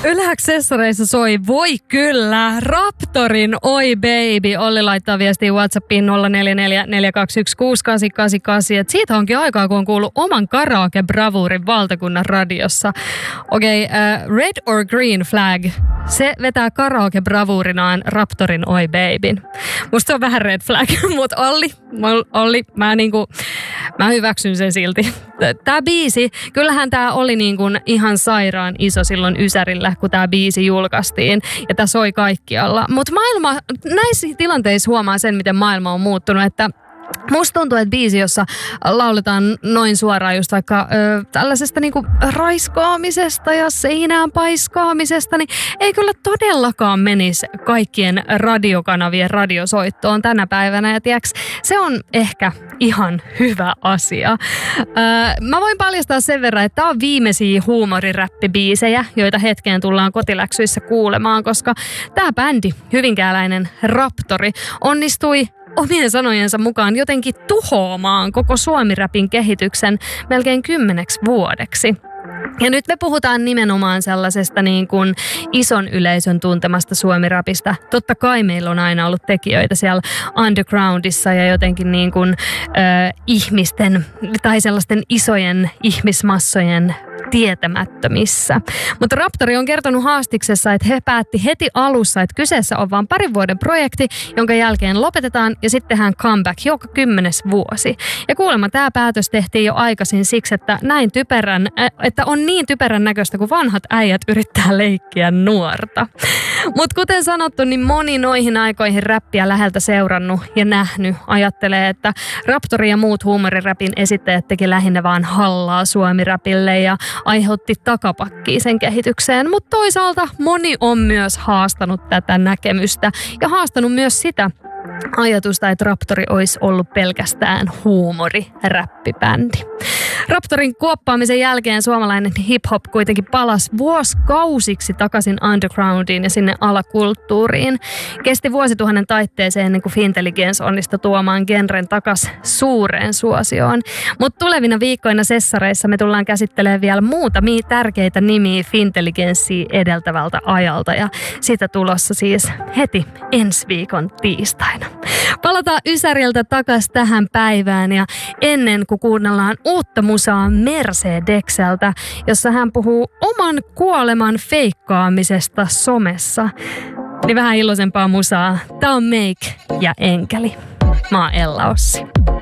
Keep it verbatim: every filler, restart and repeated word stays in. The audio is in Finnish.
Yläksessareissa soi, voi kyllä, Raptorin Oi Baby. Olli laittaa viestiä WhatsAppiin nolla neljä neljä neljä kaksi yksi kuusi kahdeksan kahdeksan kahdeksan. Et siitä onkin aikaa, kun on kuullut oman karaoke-bravuurin valtakunnan radiossa. Okei, okay, uh, Red or Green Flag. Se vetää karaoke-bravuurinaan Raptorin Oi Babyn. Musta se on vähän red flag, mutta Olli, Olli mä, niinku, mä hyväksyn sen silti. Tää biisi, kyllähän tää oli niinku ihan sairaan iso silloin Ysärillä, kun tää biisi julkaistiin. Ja tää soi kaikkialla. Mutta maailma, näissä tilanteissa huomaa sen, miten maailma on muuttunut, että musta tuntuu, että biisi, jossa lauletaan noin suoraan just vaikka ö, tällaisesta niinku raiskaamisesta ja seinään paiskaamisesta, niin ei kyllä todellakaan menisi kaikkien radiokanavien radiosoittoon tänä päivänä. Ja tiiäks, se on ehkä ihan hyvä asia. Ö, mä voin paljastaa sen verran, että tää on viimeisiä huumoriräppibiisejä, joita hetkeen tullaan kotiläksyissä kuulemaan, koska tää bändi, hyvinkääläinen Raptori, onnistui omien sanojensa mukaan jotenkin tuhoamaan koko suomiräpin kehityksen melkein kymmeneksi vuodeksi. Ja nyt me puhutaan nimenomaan sellaisesta niin kuin ison yleisön tuntemasta suomirapista. Totta kai meillä on aina ollut tekijöitä siellä undergroundissa ja jotenkin niin kuin, äh, ihmisten tai sellaisten isojen ihmismassojen tietämättömissä. Mutta Raptori on kertonut haastiksessa, että he päätti heti alussa, että kyseessä on vain parin vuoden projekti, jonka jälkeen lopetetaan ja sitten tehdään comeback joka kymmenes vuosi. Ja kuulemma tämä päätös tehtiin jo aikaisin siksi, että näin typerän, että on niin typerän näköistä, kun vanhat äijät yrittää leikkiä nuorta. Mutta kuten sanottu, niin moni noihin aikoihin räppiä läheltä seurannut ja nähnyt ajattelee, että Raptori ja muut huumoriräpin esittäjät teki lähinnä vaan hallaa suomiräpille ja aiheutti takapakkia sen kehitykseen. Mutta toisaalta moni on myös haastanut tätä näkemystä ja haastanut myös sitä ajatusta, että Raptori olisi ollut pelkästään huumori-räppibändi. Raptorin kuoppaamisen jälkeen suomalainen hip-hop kuitenkin palasi vuosikausiksi takaisin undergroundiin ja sinne alakulttuuriin. Kesti vuosituhannen taitteeseen ennen kuin Fintelligence onnistui tuomaan genren takaisin suureen suosioon. Mutta tulevina viikkoina sessareissa me tullaan käsittelemään vielä muutamia tärkeitä nimiä Fintelligencea edeltävältä ajalta ja sitä tulossa siis heti ensi viikon tiistaina. Palataan Ysäriltä takaisin tähän päivään ja ennen kuin kuunnellaan uutta musaa Mercedekseltä, jossa hän puhuu oman kuoleman feikkaamisesta somessa, niin vähän iloisempaa musaa. Tää on Make ja Enkeli. Mä oon Ella Ossi.